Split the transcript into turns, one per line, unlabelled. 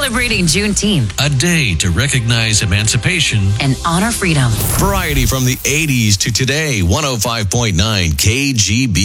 celebrating Juneteenth
A day to recognize emancipation
and honor freedom.
Variety from the 80s to today, 105.9 KGB.